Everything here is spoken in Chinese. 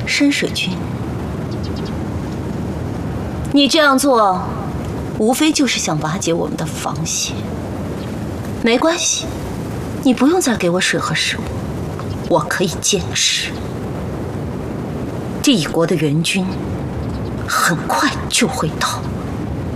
深水军，你这样做，无非就是想瓦解我们的防线。没关系，你不用再给我水和食物，我可以坚持。帝国的援军很快就会到。